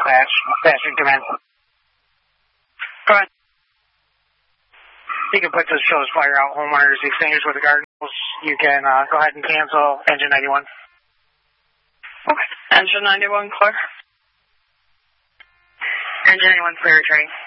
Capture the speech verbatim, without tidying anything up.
dispatch. Dispatch, come in. Go ahead. You can put this show's fire out, homeowners extinguished with the Cardinals. You can uh, go ahead and cancel engine ninety-one. Okay. Engine ninety-one clear. Engine ninety-one clear, returning.